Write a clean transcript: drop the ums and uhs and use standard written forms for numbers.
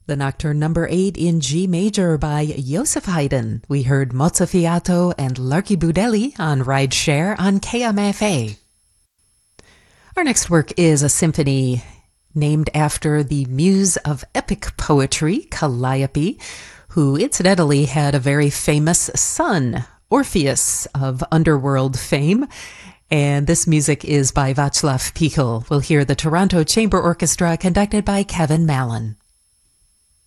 The Nocturne number 8 in G major by Joseph Haydn. We heard Mozzafiato and Larky Budelli on Ride Share on KMFA. Our next work is a symphony named after the muse of epic poetry, Calliope, who incidentally had a very famous son, Orpheus of underworld fame. And this music is by Václav Pichl. We'll hear the Toronto Chamber Orchestra conducted by Kevin Mallon.